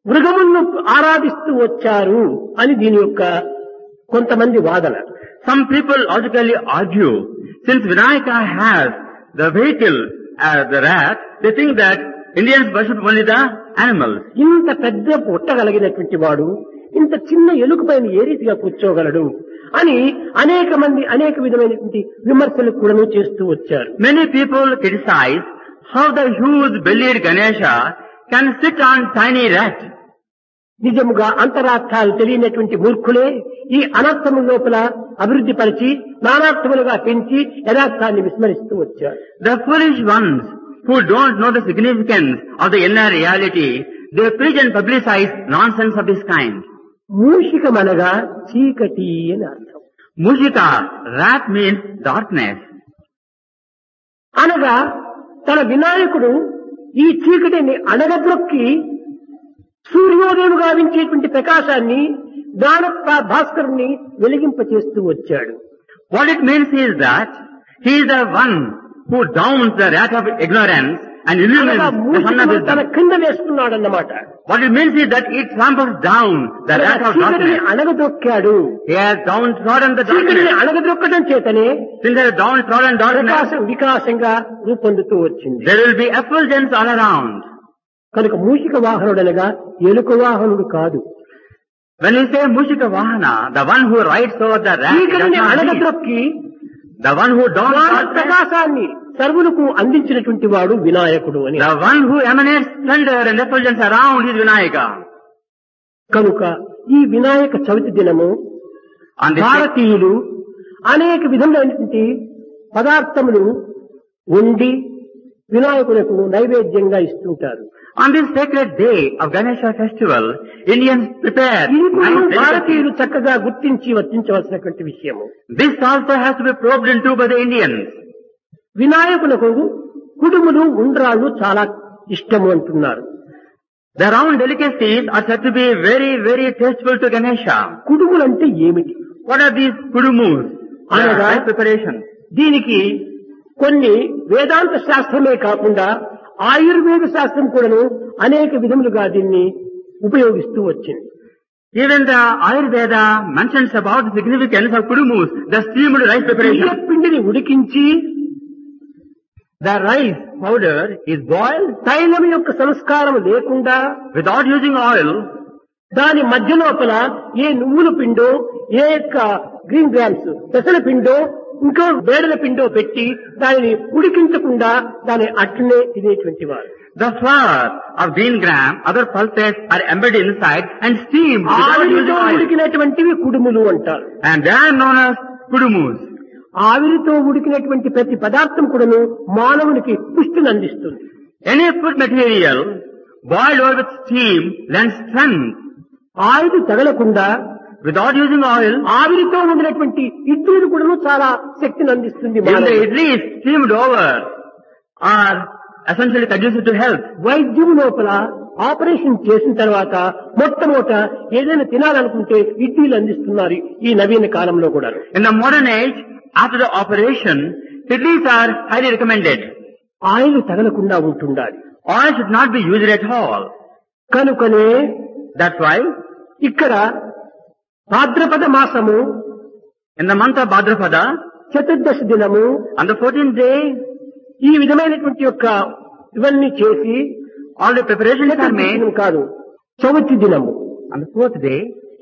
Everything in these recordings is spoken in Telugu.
మృగములను ఆరాధిస్తూ వచ్చారు అని దీని యొక్క కొంతమంది వాదన. Some people logically argue, since Vinayaka has the vehicle as the rat, they think that Indians worship only the animals. ఇంత పెద్ద పుట్టగలిగినటువంటి వాడు ఇంత చిన్న ఎలుక పైన ఏ రీతిగా కూర్చోగలడు అని అనేక మంది అనేక విధమైనటువంటి విమర్శలు కూడా చేస్తూ వచ్చారు. Many people criticize how the huge bellied Ganesha can sit on tiny rat. నిజముగా అంతరార్థాలు తెలియనటువంటి మూర్ఖులే ఈ అనర్థము లోపల అభివృద్ధి పరిచి నానార్థములుగా పెంచి యథార్థాన్ని విస్మరిస్తూ వచ్చారు. The foolish ones who don't know the significance of the inner reality, they preach and publicize nonsense of this kind. మూషికమనగా చీకటి అని అర్థం. Mushika, rat means darkness. అనగా తన వినాయకుడు ఈ చీకటిని అణగద్రొక్కి సూర్యోదయం గావించేటువంటి ప్రకాశాన్ని జ్ఞాన భాస్కరుణ్ణి వెలిగింపచేస్తూ వచ్చాడు. What it means is that he is the one who downs the rat of ignorance and illumines the sun of తన wisdom. క్రింద వేస్తున్నాడన్నమాట. What it means is that it tramples down the rat of చీకటిని darkness. అణగదొక్కాడు. He has downtrodden the చీకటిని darkness. అణగదొక్కడం చేతనే Since there is downtrodden darkness, ప్రకాశం వికాసంగా రూపొందుతూ వచ్చింది. there will be effulgence all around. కనుక మూషిక వాహనుడనగా ఎలుక వాహనుడు కాదు. When we say Mushika Vahana, the one who rides over the rat, does చీకటిని not lead. అణగద్రొక్కి The one who downs జ్ఞాన darkness, ప్రకాశాన్ని సర్వులకు అందించినటువంటి వాడు వినాయకుడు అని. the one who emanates splendor and effulgence around is Vinayaka. కనుక ఈ వినాయక చవితి దినము On this day, భారతీయులు అనేక విధములైనటువంటి పదార్థములు వండి వినాయకులకు నైవేద్యంగా ఇస్తుంటారు. on this sacred day of Ganesha festival, Indians prepare ఇది కూడా nice delicacies. భారతీయులు చక్కగా గుర్తించి వర్తించవలసినటువంటి విషయము. This also has to be probed into by the Indians. వినాయకులకు కుడుములు ఉండ్రాళ్ళు చాలా ఇష్టము అంటున్నారు. The round delicacies are said to be very, very tasteful to Ganesha. కుడుములు అంటే ఏమిటి? What are these kudumus? Anaga- Rice preparations. దీనికి కొన్ని వేదాంత శాస్త్రమే కాకుండా ఆయుర్వేద శాస్త్రం కూడాను అనేక విధములుగా దీన్ని ఉపయోగిస్తూ వచ్చింది. Even the Ayurveda mentions about the significance of kudumus, the steamed rice preparation. బియ్య పిండిని ఉడికించి The rice powder is boiled తైలం యొక్క సంస్కారం లేకుండా without using oil. దాని మధ్య లోపల ఏ నువ్వుల పిండో ఏ యొక్క గ్రీన్ గ్రామ్స్ పెసల పిండో ఇంకో బేడల పిండో పెట్టి దానిని ఉడికించకుండా దాని అట్లనే తినేటువంటి వారు. The flour of green gram, other pulses are embedded inside and steamed without using ఆవిరితో oil. ఉడికినటువంటివి కుడుములు అంటారు. And they are known as kudumus. ఆవిరితో ఉడికినటువంటి ప్రతి పదార్థం కూడాను మానవునికి పుష్టిని అందిస్తుంది. Any food material boiled over with steam lends strength. ఆవిరి తగలకుండా Without using oil, ఆవిరితో ఉండినటువంటి ఇడ్లీలు కూడాను చాలా శక్తిని అందిస్తుంది if the మానవునికి. idli is steamed over, are essentially conducive to health. వైద్యం లోపల ఆపరేషన్ చేసిన తర్వాత మొట్టమొదట ఏదైనా తినాలనుకుంటే ఇడ్లీలు అందిస్తున్నారు ఈ నవీన కాలంలో కూడా. In the modern age, after the operation, idlis are highly recommended. Oil తగలకుండా ఉంటుండాలి. Oil should not be used at all. కనుకనే That's why, ఇక్కడ భాద్రపద మాసము in the month of Bhadrapada, చతుర్దశి దినము on the 14th day, ఈ విధమైనటువంటి యొక్క ఇవన్నీ చేసి all the preparations are Chaturdashi made. దినం కాదు చవితి దినము On the 4th day,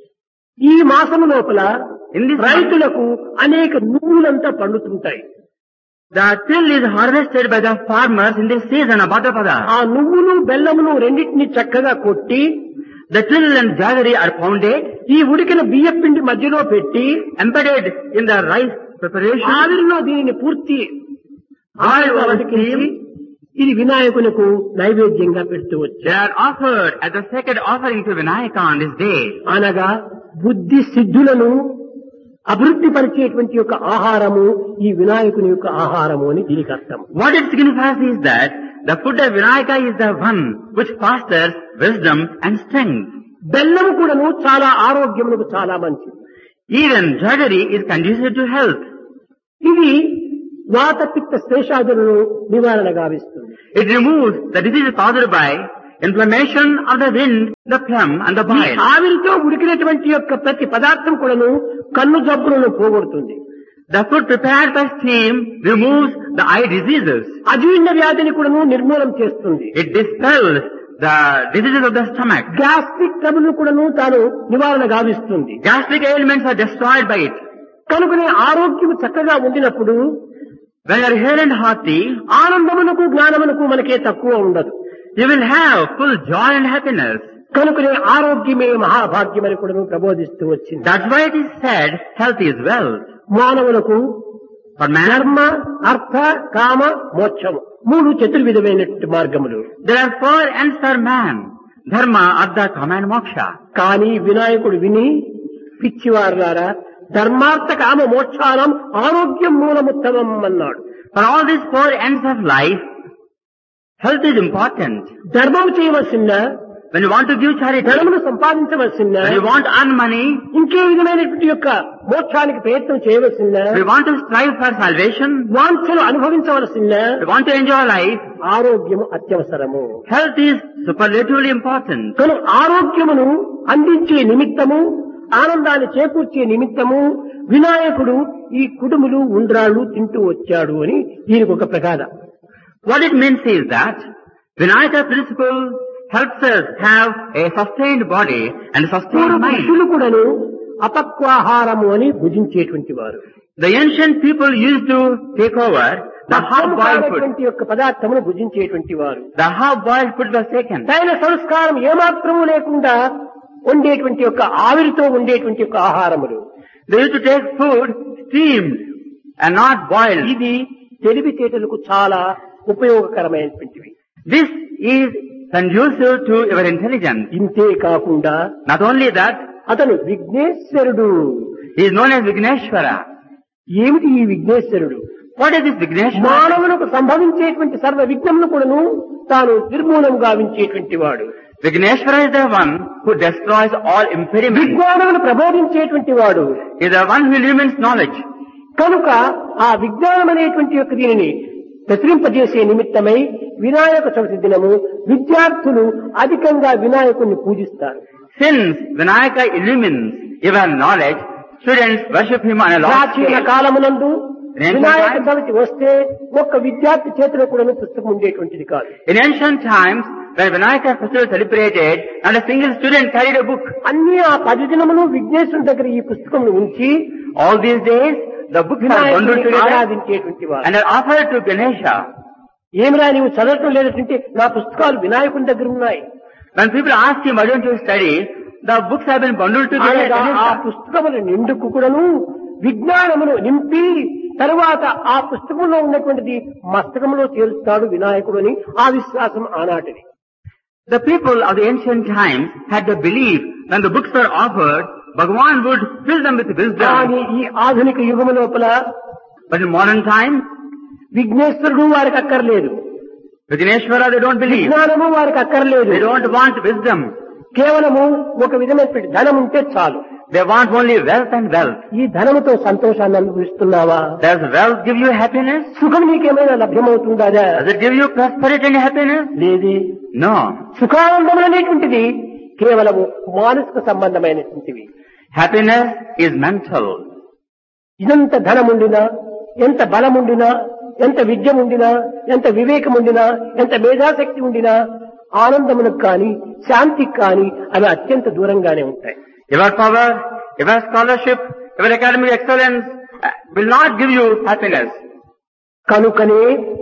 ఈ మాసము లోపల in this month, రైతులకు అనేక నువ్వులంతా పండుతుంటాయి. the till is harvested by the farmers in this season of Bhadrapada. ఆ నువ్వులు బెల్లమును రెండింటిని చక్కగా కొట్టి The till and jaggery are pounded, ఈ ఉడికిన బియ్య పిండి మధ్యలో పెట్టి embedded in the rice preparation, ఆవిరిలో దీనిని పూర్తి boiled over ఉడికించి steam. ఇది వినాయకులకు నైవేద్యంగా పెడుతూ They వచ్చారు. are offered as a sacred offering to Vinayaka on this day. అనగా బుద్ధి సిద్ధులను అభివృద్ధి పరిచేటువంటి యొక్క ఆహారము ఈ వినాయకుని యొక్క ఆహారము అని దీనికి అర్థం. What it signifies is that the food of Vinayaka is the one which fosters wisdom and strength. బెల్లము కూడాను చాలా ఆరోగ్యములకు చాలా మంచిది. Even jaggery is conducive to health. ఇది వాత పిత్త శేషాదులను నివారణ గావిస్తుంది. It removes the disease caused by inflammation of the wind the plum and the ఈ bile. ఆవిరితో ఉడికినటువంటి యొక్క ప్రతి పదార్థం కూడాను కన్ను జబ్బులను పోగొడుతుంది. The food prepared by steam removes the eye diseases. అజీర్ణ వ్యాధిని కూడాను నిర్మూలన చేస్తుంది. It dispels the diseases of the stomach. Gastric trouble కూడాను తాను నివారణ గావిస్తుంది. Gastric ailments are destroyed by it. కనుకనే ఆరోగ్యం చక్కగా ఉండినప్పుడు When you are hale and hearty, ఆనందమునకు జ్ఞానమునకు మనకే తక్కువ ఉండదు. you will have full joy and happiness. కనుకనే ఆరోగ్యమే మహాభాగ్యమని కూడా ప్రబోధిస్తూ వచ్చింది. That's why it is said, health is wealth. మానవులకు For man, ధర్మ, అర్థ, కామ, మోక్షము మూడు చతుర్విధమైనటువంటి మార్గములు. there are 4 ends for man. Dharma, Artha, Kama and Moksha. కానీ వినాయకుడు విని పిచ్చివారులారా ధర్మార్థ కామ మోక్షానం ఆరోగ్యం మూలముత్తమం అన్నాడు. For all these 4 ends of life, health is important. ధర్మం చేయవలసిన, When you want to give charity, ధనమును సంపాదించవలసిన, when you want to earn money, ఇంకే విధమైనటువంటి యొక్క మోక్షానికి ప్రయత్నం చేయవలసిన, when you want to strive for salvation, వాంఛలు అనుభవించవలసిన when you want to enjoy life, ఆరోగ్యము అత్యవసరము. health is superlatively important. కనుక ఆరోగ్యమును అందించే నిమిత్తము, ఆనందాన్ని చేకూర్చే నిమిత్తము వినాయకుడు ఈ కుడుములు ఉండ్రాళ్ళు తింటూ వచ్చాడు అని దీనికి ఒక ప్రగాథ. What it means is that Vinayaka principle helps us have a sustained body and a sustained mind. ఋషులు కూడాను అపక్వాహారము అని భుజించేటువంటి వారు. The ancient people used to take over the half-boiled food. యొక్క పదార్థమును భుజించేటువంటి వారు. The half-boiled food was taken. దైన సంస్కారం ఏమాత్రము లేకుండా ఉండేటువంటి యొక్క ఆవిరితో ఉండేటువంటి యొక్క ఆహారములు. They used to take food steamed and not boiled. ఇది తెలివితేటలకు చాలా ఉపయోగకరమైనటువంటివి. This is conducive to your intelligence. ఇంతే కాకుండా Not only that, అతను విఘ్నేశ్వరుడు. he is known as Vigneshwara. ఏమిటి ఈ విఘ్నేశ్వరుడు? What is this Vigneshwara? మానవులకు సంభవించేటువంటి సర్వ విఘ్నమును కూడాను తాను నిర్మూలన గావించేటువంటి వాడు. Vigneshwara is the one who destroys all impediments. విజ్ఞానమును ప్రబోధించేటువంటి వాడు. He is the one who illumines knowledge. కనుక ఆ విజ్ఞానం అనేటువంటి యొక్క దీనిని ప్రచురింపజేసే నిమిత్తమై వినాయక చవితి దినము విద్యార్థులు అధికంగా వినాయకుడిని పూజిస్తారు. Since Vinayaka illumines even knowledge, students worship him on a large ప్రాచీన scale. కాలమునందు In ancient Vinayaka times- Chavithi వస్తే ఒక్క విద్యార్థి చేతిలో కూడా పుస్తకం ఉండేటువంటిది కాదు. In ancient times, when Vinayaka festival celebrated, not a single student carried a book. అన్ని ఆ 10 దినములు విఘ్నేశ్వరుని దగ్గర ఈ పుస్తకం ఉంచి All these days, the books are bundled వినాయకుడిని together ఆరాధించేటువంటి వారు. and are offered to Ganesha. ఏమిరా నీవు చదవటం లేదంటే నా పుస్తకాలు వినాయకుని దగ్గర ఉన్నాయి. When people ask him, why don't you study? The books have been bundled together at అనగా ఆ Ganesha. పుస్తకముల నిండుకు కూడాను విజ్ఞానమును నింపి తరువాత ఆ పుస్తకంలో ఉన్నటువంటిది మస్తకంలో చేరుస్తాడు వినాయకుడు అని ఆ విశ్వాసం ఆనాటిది. The people of the ancient times had the belief when the books were offered, Bhagavan would fill them with wisdom. కానీ ఈ ఆధునిక యుగము లోపల But in modern times, విఘ్నేశ్వరుడు వారికి అక్కర్లేదు, Vigneshwara they don't believe. విజ్ఞానము వారికి అక్కర్లేదు. They don't want wisdom. కేవలము ఒక విధమైనటువంటి ధనం ఉంటే చాలు. They want only wealth and wealth. ఈ ధనముతో సంతోషాన్ని అనుభవిస్తున్నావా? Does wealth give you happiness? సుఖం నీకేమైనా లభ్యమవుతుందా? Does it give you prosperity and happiness? లేదే. No. సుఖానందములు అనేటువంటిది కేవలము మానసిక సంబంధమైనటువంటివి. Happiness is mental. ఎంత ధనముండినా, ఎంత బలముండినా, ఎంత విద్యముండినా, ఎంత వివేకముండినా, ఎంత మేధాశక్తి ఉండినా ఆనందమునకు కానీ శాంతికి కానీ అవి అత్యంత దూరంగానే ఉంటాయి. Your power, your scholarship, your academic excellence will not give you happiness. కనుకనే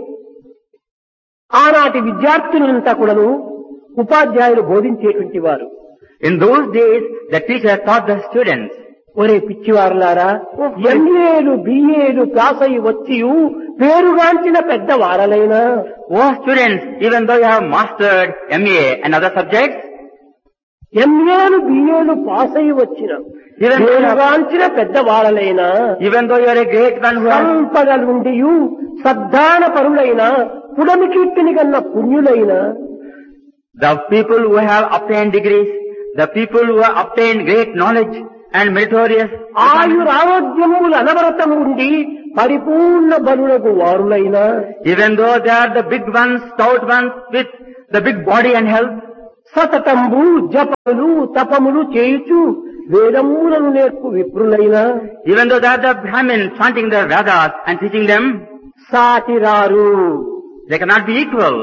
ఆనాటి విద్యార్థులంతా కూడాను ఉపాధ్యాయులు బోధించేటువంటి వారు. In those days, the teacher taught the students, ఒరే పిచ్చివారులారా, ఎంఏలు బిఏలు పాస్ అయి వచ్చి పేరుగాంచిన పెద్ద వారలైనా oh students, even though you have mastered MA and other subjects, ఎంఏలు బిఏలు pass అయి వచ్చిన పేరుగాంచిన పెద్ద వారలైనా even though you are a great one who has సంపదలుండి సద్దాన పరులైన పుడమి కీర్తిని కన్న పుణ్యులైన the people who have obtained degrees, the people who have obtained great knowledge and meritorious, ఆయురారోగ్యములు అనవరతం ఉండి పరిపూర్ణ బలులకు వారులైన even though they are the big ones, stout ones with the big body and health, సతతంబు జపములు తపములు చేయుచు వేదములను నేర్పు విప్రులైన Even though they are the Brahmins chanting their Vedas and teaching them, సాటిరారు. they cannot be equal.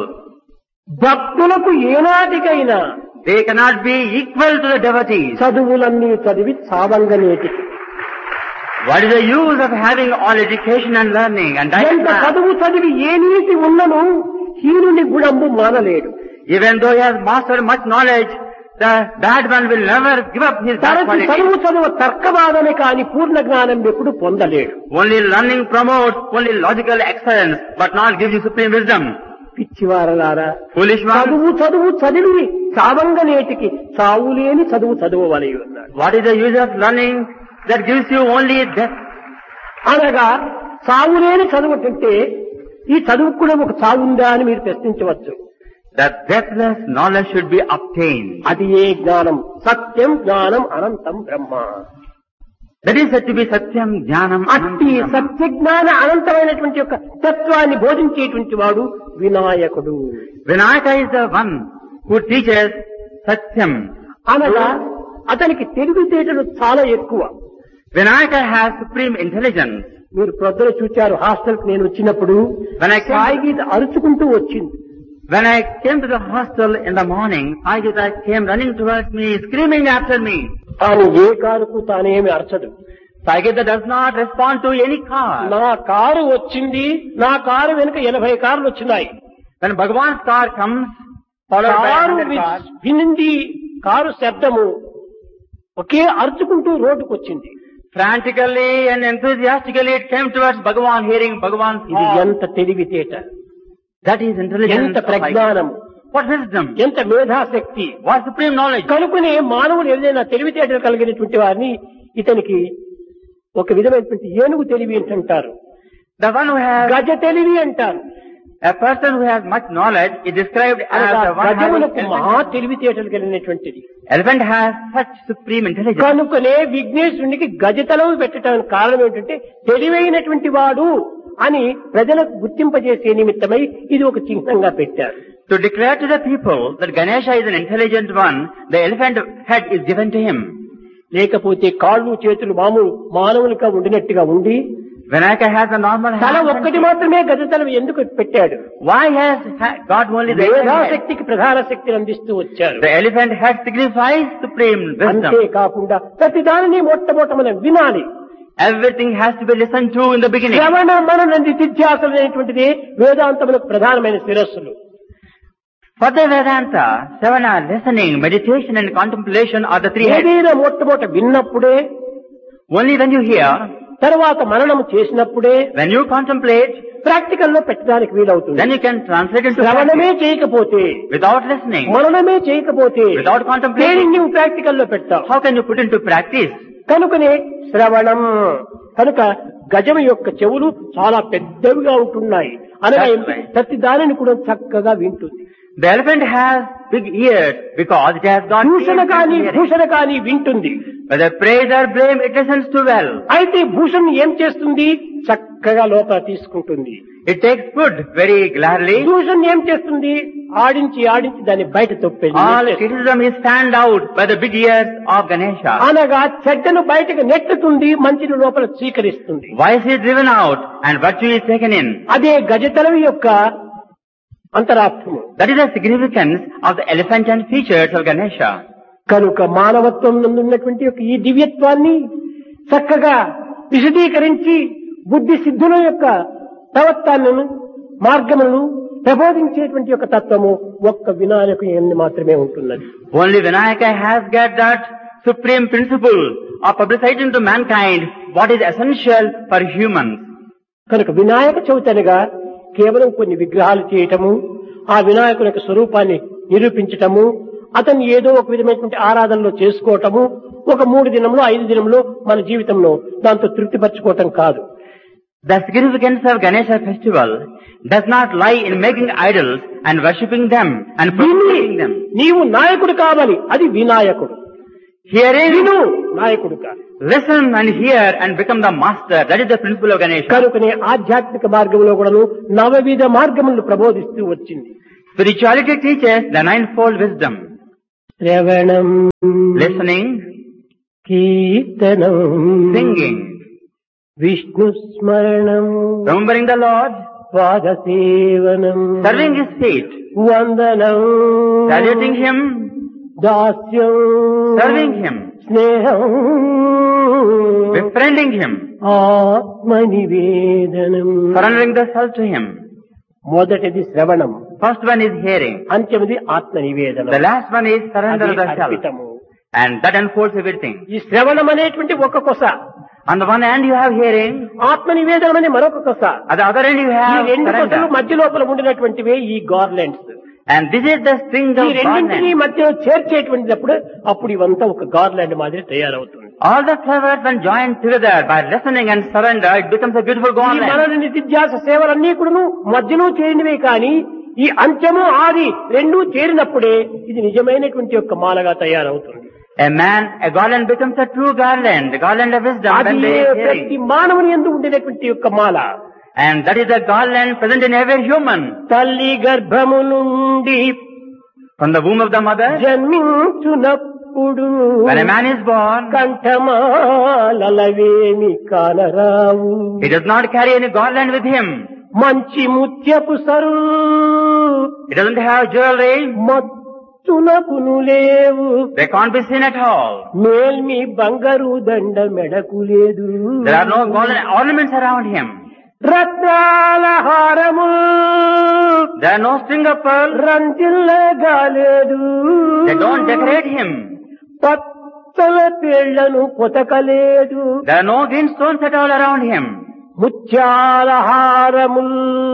భక్తులకు ఏనాటికైనా They cannot be equal to the devotees. చదువులన్నీ చదివి చావంగనేటికి What is the use of having all education and learning and ఎంత dying? చదువు చదివి ఏ నీతి ఉన్నను హీనుని గుణంబు మానలేడు. Even though he has mastered much knowledge, the bad one will never give up his bad తరచు quality. చదువు తర్కవాదమే కాని పూర్ణ జ్ఞానం ఎప్పుడు పొందలేడు. Only learning promotes only logical excellence, but not gives you supreme wisdom. పిచ్చివారలారా, Foolish one. చదువు చదివి చావంగనేటికి చావులేని చదువు చదువవలె ఉన్నాడు. What is the use of learning that gives you only death? అనగా చావులేని చదువు అంటే ఈ చదువుకు కూడా ఒక చావుందా అని మీరు ప్రశ్నించవచ్చు. That deathless knowledge should be obtained. అది ఏ జ్ఞానం? సత్యం జ్ఞానం అనంతం బ్రహ్మ. That is said to be Satyam Jnanam అట్టి Anantam. సత్య జ్ఞాన అనంతమైనటువంటి యొక్క తత్వాన్ని బోధించేటువంటి వాడు వినాయకుడు. Vinayaka is the one who teaches Satyam. అనగా అతనికి తెలివితేటలు చాలా ఎక్కువ. Vinayaka has supreme intelligence. మీరు ప్రొద్దున చూచారు, హాస్టల్ కి నేను వచ్చినప్పుడు When I సాయి came, గీత అరుచుకుంటూ వచ్చింది. when I came to the hostel in the morning, Saigita came running towards me, screaming after me. తాను ఏ కారుకు తానేమి అరచదు. Saigita does not respond to any car. నా కారు వచ్చింది, నా కారు వెనుక 80 కార్లు వచ్చినాయి. When Bhagavan's car comes, followed by car 100 cars, వినింది, car శబ్దము ఒకే అరుచుకుంటూ రోడ్డుకు వచ్చింది. frantically and enthusiastically it came towards Bhagavan, hearing Bhagavan's ఇది call. ఎంత తెలివితేట, That is intelligence. ఎంత of Saigita. ప్రజ్ఞానము, What wisdom? ఎంత మేధాశక్తి. What supreme knowledge? కనుకనే మానవుడు ఏదైనా తెలివితేటలు కలిగినటువంటి వారిని ఇతనికి ఒక విధమైనటువంటి ఏనుగు తెలివి అంటారు, The one who has, గజ తెలివి అంటారు. a person who has much knowledge is described as అనగా the one having గజములకు మహా elephant. తెలివితేటలు కలిగినటువంటిది. Elephant has such supreme intelligence. కనుకనే విఘ్నేశ్వరునికి గజతలవు పెట్టడానికి కారణం ఏంటంటే తెలివైనటువంటి వాడు అని ప్రజలకు గుర్తింపజేసే నిమిత్తమై ఇది ఒక చిహ్నంగా పెట్టారు. To declare to the people that Ganesha is an intelligent one, the elephant head is given to him. లేకపోతే కాళ్ళు చేతులు మానవులుగా ఉండినట్టుగా ఉండి Vinayaka has a normal తల hand. ఒక్కటి మాత్రమే గజతలం ఎందుకు పెట్టాడు? Why has God only the elephant head? మేధాశక్తికి ప్రధాన శక్తిని అందిస్తూ వచ్చారు. The elephant head signifies supreme wisdom. అంతేకాకుండా ప్రతి దానిని మొట్టమొదట మనం వినాలి. Everything has to be listened to in the beginning. శ్రవణ మనన నిధిధ్యాసలు అనేటువంటిది వేదాంతములకు ప్రధానమైన శిరస్సులు. For the Vedanta, Savana, listening, meditation and contemplation are the three heads. ఏదైనా మొట్టమొదట విన్నప్పుడే, Only when you hear, తర్వాత మననము చేసినప్పుడే when you contemplate, ప్రాక్టికల్ లో పెట్టడానికి వీలవుతుంది. then you can translate into శ్రవణమే practice. చేయకపోతే, Without listening, మననమే చేయకపోతే without contemplating, దేనిని నువ్వు ప్రాక్టికల్ లో పెడతావు? how can you put into practice? కనుకనే శ్రవణం. కనుక గజం యొక్క చెవులు చాలా పెద్దవిగా ఉంటున్నాయి. అనగా That's right. ప్రతి దానిని కూడా చక్కగా వింటుంది. The elephant has big ears because it has got Bhushana ears కాని and hearing. భూషణ కాని వింటుంది. Whether praise or blame, it listens to well. అయితే భూషణ్ ఏం చేస్తుంది? చక్కగా లోపల తీసుకుంటుంది. It takes food very gladly. Bhushan ఏం చేస్తుంది? ఆడించి దాన్ని బయట All తొప్పేది. criticism is fanned out by the big ears of Ganesha. అనగా చెడ్డను బయటకు నెట్టుతుంది, మంచిని లోపల స్వీకరిస్తుంది. Vice is driven out and virtue is taken in. అదే గజతలవి యొక్క అంతరార్థము. That is the significance of the elephant and features of Ganesha. కనుక మానవత్వం నందు ఉన్నటువంటి యొక్క ఈ దివ్యత్వాన్ని చక్కగా విశదీకరించి బుద్ధి సిద్ధుల యొక్క ప్రవర్తనను మార్గములను ప్రబోధించేటువంటి యొక్క తత్వము ఒక్క వినాయకు మాత్రమే ఉంటున్నది. Only Vinayaka has got that supreme principle of publicizing to mankind what is essential for humans. కనుక వినాయక చవితనగా కేవలం కొన్ని విగ్రహాలు చేయటము, ఆ వినాయకుని యొక్క స్వరూపాన్ని నిరూపించటము, అతన్ని ఏదో ఒక విధమైనటువంటి ఆరాధనలో చేసుకోవటము, ఒక 3 దినంలో 5 దినంలో మన జీవితంలో దాంతో తృప్తిపరచుకోవటం కాదు. The significance of Ganesha festival does not lie in making idols and worshipping them and protecting them. నీవు నాయకుడు కావాలి, అది వినాయకుడు. Hearing, విను నాయకుడు కాదు. listen and hear and become the master. That is the principle of Ganesha. కనుకనే ఆధ్యాత్మిక మార్గంలో కూడాను 9 మార్గములను ప్రబోధిస్తూ వచ్చింది. Spirituality teaches the 9-fold wisdom. శ్రవణం, listening, కీర్తనం, singing, విష్ణు స్మరణం, remembering the Lord, పాదసేవనం, serving His feet, వందనం, saluting Him, దాస్యం, serving Him, స్నేహం, befriending Him, ఆత్మనివేదనం. surrendering the self to Him. మొదటిది శ్రవణం, First one is hearing. అంత్యమిది ఆత్మనివేదనం. The last one is surrender అది of the self. అర్పితము. And that unfolds everything. ఈ శ్రవణం అనేటువంటి ఒక కొస, On the one hand you have hearing, ఆత్మనివేదనం అనే మరొక కొస. at the other hand you ఈ have రెండు కొసలు surrender. మధ్య లోపల ఉండినటువంటివే ఈ garlands. And this is the string ఈ of రెండింటినీ garland. మధ్య చేర్చేటువంటిప్పుడు అప్పుడు ఇవంతా ఒక గార్లాండ్ మాదిరి తయారవుతుంది. All the flowers when joined together by listening and surrender, it becomes a beautiful ఈ garland. మనన నిత్యాస సేవలన్నీ కూడాను మధ్యలో చేరినవే కానీ ఈ అంత్యము ఆది రెండూ చేరినప్పుడే ఇది నిజమైనటువంటి యొక్క మాలగా తయారవుతుంది. A garland becomes a true garland, the garland of wisdom అది when there is ప్రతి hearing. మానవుని యందు ఉండేటువంటి యొక్క మాల. And that is the garland present in every human. తల్లి గర్భము నుండి From the womb of the mother, జన్మించునప్పుడు when a man is born, కంఠమాలవేమి కానరావు. he does not carry any garland with him. మంచి ముత్యపు sir He doesn't have jewelry. మత్తునకును లేవు. They can't be seen at all. మేల్మి బంగారు దండ మెడకు లేదు. There are no golden ornaments around him. రత్నాల హారము There are no string of pearls. రంజిల్లగా లేదు. They don't decorate him. Pachchala పేళ్లను పొతకలేదు. There are no green stones at all around him. ముత్యాల హారము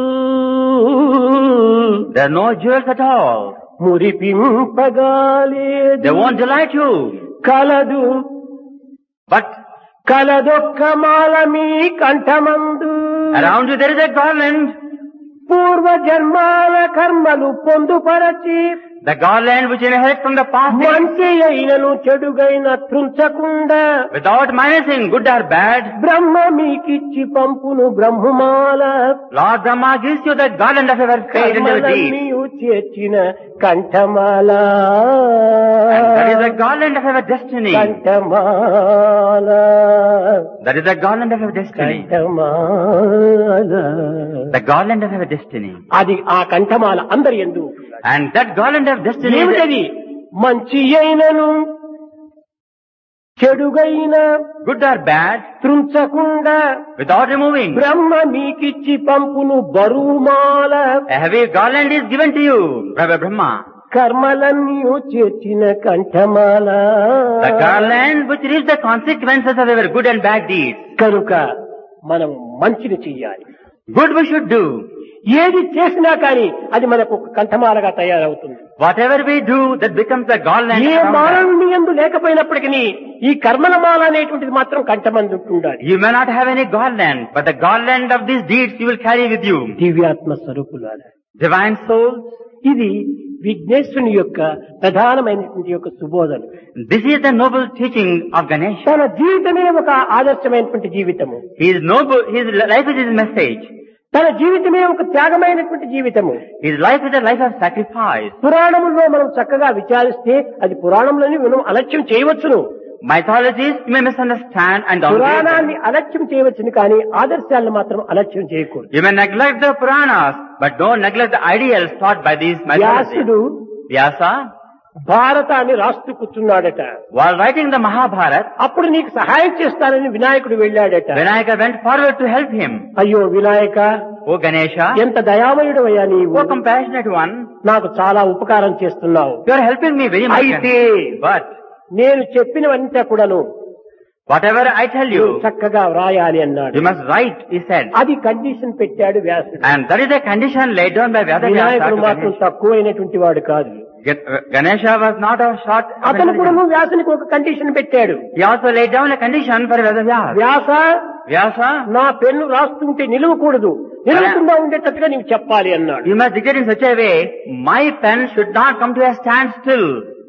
There are no jewels at all. మురిపింపగాలేదు. They won't delight you. కలదు But కలదొక్క Mala me కంఠమందు. around you there is a garland. పూర్వ జన్మాల కర్మలు పొందుపరచి The garland which inherits from the past days, మంచి అయినను చెడుగైన త్రుంచకుండా without minusing good or bad. బ్రహ్మ మీకిచ్చి పంపును బ్రహ్మమాల. Lord Brahma gives you the garland of your faith and your deeds. కర్మలన్నీయు చేర్చిన కంఠమాల. And that is the garland of your destiny. కంఠమాల, That is the garland of your destiny. కంఠమాల. The garland of your destiny. అది ఆ కంఠమాల అందరి యందు. And that garland of destiny is ఏమిటది? మంచి అయినను చెడుగైన good or bad, త్రుంచకుండా without removing. బ్రహ్మ మీకిచ్చి పంపును బరువుమాల. A heavy garland is given to you by Brahma. కర్మలన్నీ చేర్చిన కంఠమాల. The garland which reaps the consequences of our good and bad deeds. కనుక మనం మంచిని చెయ్యాలి. Good we should do. ఏది చేసినా కానీ అది మనకు ఒక కంఠమాలగా తయారవుతుంది. Whatever we do, that becomes the garland. A around us. మానవుని యందు లేకపోయినప్పటికీ ఈ కర్మల మాల అనేటువంటిది మాత్రం కంఠమందు ఉండాలి. You may not have any garland, but the garland of these deeds you will carry with you. దివ్యాత్మ స్వరూపులారా, Divine souls, ఇది విఘ్నేశ్వరుని యొక్క ప్రధానమైనటువంటి యొక్క సుబోధన. this is the noble teaching of Ganesha. తన జీవితమే ఒక ఆదర్శమైనటువంటి జీవితము. His noble, his life is his message. తన జీవితమే ఒక త్యాగమైనటువంటి జీవితము. His life is a life of sacrifice. పురాణముల్లో మనం చక్కగా విచారిస్తే అది పురాణంలోని మనం అలక్ష్యం చేయవచ్చును. Mythologies you may misunderstand and downgrade పురాణాన్ని them. అలక్ష్యం చేయవచ్చును కానీ ఆదర్శాలను మాత్రం అలక్ష్యం చేయకూడదు. You may neglect the Puranas, but don't neglect the ideals taught by these mythologies. వ్యాసుడు Vyasa, భారతాన్ని రాస్తూ కూర్చున్నాడట. while writing the Mahabharata, అప్పుడు నీకు సహాయం చేస్తానని వినాయకుడు వెళ్ళాడట. Vinayaka went forward to help him. అయ్యో వినాయక, O Ganesha, ఎంత దయామయుడు అయ్యా నీవు, O compassionate one, నాకు చాలా ఉపకారం చేస్తున్నావు. you are helping me very much. అయితే But నేను చెప్పినవంతా కూడాను whatever I tell నువ్వు you, చక్కగా వ్రాయాలి అన్నాడు. you must write, he said. అది కండిషన్ పెట్టాడు వ్యాసుడు. And that is a condition laid down by Vyasa వినాయకుడు to మాత్రం Ganesha. తక్కువైనటువంటి వాడు కాదు. Ganesha was not of short అతను కూడా intelligence. వ్యాసునికి ఒక కండిషన్ పెట్టాడు. He also laid down a condition for Vyasa. Vyasa, Vyasa, నా పెన్ను రాస్తుంటే నిలవకూడదు, నిలవకుండా ఉండేటట్టుగా నీవు చెప్పాలి అన్నాడు. you must dictate in such a way, my pen should not come to a standstill.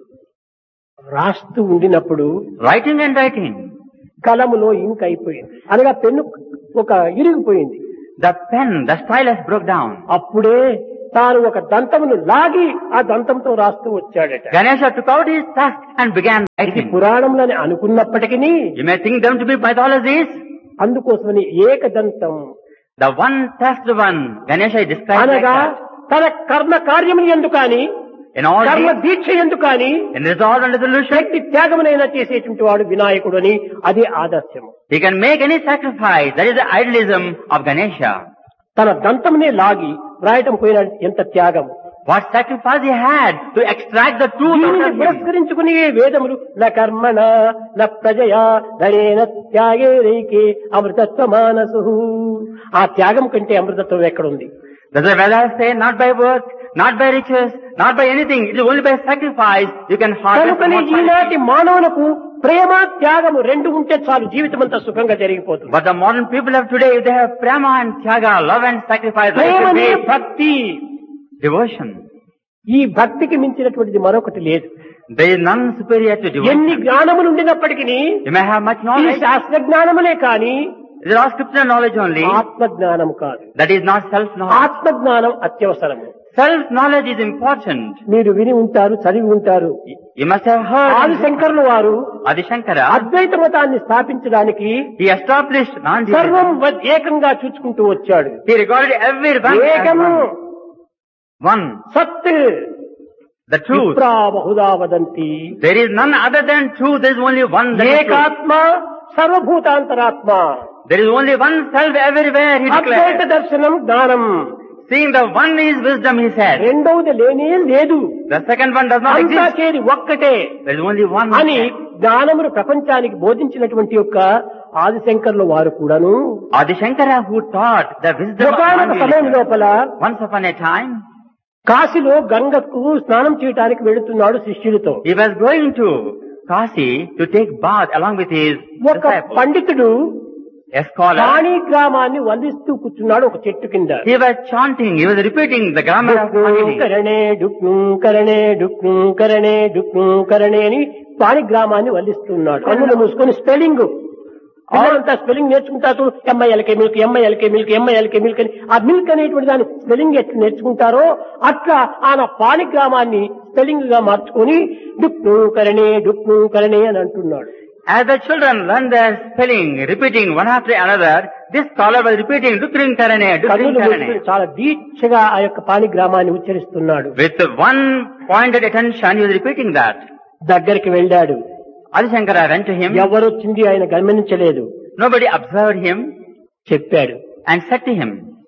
రాస్తూ ఉండినప్పుడు Writing and writing. కలములో ఇంక్ అయిపోయింది, అనగా పెన్ను ఒక ఇరిగిపోయింది. The pen, the stylus broke down. అప్పుడే తాను ఒక దంతమును లాగి ఆ దంతంతో రాస్తూ వచ్చాడట. Ganesha took out his tusk and began ఇది writing. పురాణంలోని అనుకున్నప్పటికీ You may think them to be mythologies. అందుకోసమని ఏకదంతం The one tusked one, Ganesha is described like అనగా that. తన కర్మ కార్యములు ఎందు కాని In all కర్మ these, దీక్ష ఎందు కాని in resolve and resolution, శక్తి త్యాగమునైనా చేసేటువంటి వాడు వినాయకుడు అని అదే ఆదర్శము. he can make any sacrifice. That is the idealism of Ganesha. తన దంతమునే లాగి వ్రాయటం పోయిన ఎంత త్యాగం. What sacrifice he had to extract the truth out దీనిని of him. పురస్కరించుకుని వేదములు న కర్మణ న ప్రజయా ధనేన త్యాగే రైకే అమృతత్వ మానసు. ఆ త్యాగం కంటే అమృతత్వం ఎక్కడుంది? Does the Vedas say not by work, not by riches, not by anything? It is only by sacrifice you can harvest కనుకనే immortality. ఈనాటి మానవులకు ప్రేమ త్యాగము రెండు ఉంటే చాలు, జీవితం అంతా సుఖంగా జరిగిపోతుంది. But the modern people of today, if they have prema and tyaga, love and sacrifice, life will ప్రేమనే be భక్తి. devotion. ఈ భక్తికి మించినటువంటిది మరొకటి లేదు. There is none superior to ఎన్ని devotion. జ్ఞానములు ఉండినప్పటికీ You may have much ఈ knowledge. శాస్త్ర జ్ఞానములే కాని There are scripture knowledge only. ఆత్మ జ్ఞానం కాదు. That is not self-knowledge. ఆత్మ జ్ఞానం అత్యవసరము. Self-knowledge is important. మీరు విని ఉంటారు, చదివి ఉంటారు. You must have heard. ఆదిశంకరుల వారు Adi Shankara, అద్వైత మతాన్ని స్థాపించడానికి he established సర్వం non-dualism. ఏకంగా చూచుకుంటూ వచ్చాడు. He regarded everyone as ఏకము one. One. సత్ The truth. విప్రా Bahuda వదంతి. There is none other than truth. There is only one. That is truth. ఏకాత్మ సర్వభూతాంతరాత్మ. There is only one self everywhere, he Advaita declared. దర్శనం జ్ఞానం. Seeing the one is wisdom, he said. రెండవది లేనే లేదు. The second one does not అంతా exist. చేరి ఒక్కటే There is only one. అని జ్ఞానమును ప్రపంచానికి బోధించినటువంటి యొక్క ఆదిశంకర్ల వారు కూడాను Adi Shankara, who taught the wisdom of ఒకనొక సమయం non-dualism. లోపల Once upon a time, కాశీలో గంగకు స్నానం చేయడానికి వెళుతున్నాడు శిష్యులతో. he was going to Kasi to take bath along with his ఒక disciples. పండితుడు A scholar. పాణి గ్రామాన్ని వల్లిస్తూ కూర్చున్నాడు ఒక చెట్టు కింద. He was chanting, he was repeating the grammar of Pani. కరణే డుక్ను కరణే డుక్ను కరణే డుక్ను కరణే అని పాణి గ్రామాన్ని వల్లిస్తున్నాడు. కన్నులు మూసుకొని స్పెల్లింగ్ అంతా స్పెల్లింగ్ నేర్చుకుంటారు. M I L K milk, M I L K milk, M I L K milk అని ఆ మిల్క్ అనేటువంటి దాని స్పెల్లింగ్ ఎట్లా నేర్చుకుంటారో అట్లా ఆయన పాణి గ్రామాన్ని స్పెల్లింగ్ గా మార్చుకొని డుక్ను కరణే అని అంటున్నాడు. As the children learn their spelling, repeating one after another, this scholar was repeating Dukrin Karane, Dukrin కన్నులు మూసుకొని Karane. చాలా దీక్షగా ఆ యొక్క పాణి గ్రామాన్ని ఉచ్చరిస్తున్నాడు. With one pointed attention, he was repeating that. దగ్గరికి వెళ్ళాడు. Adi Shankara went to him. ఎవరొచ్చింది ఆయన గమనించలేదు. Nobody observed him చెప్పాడు, and said to him,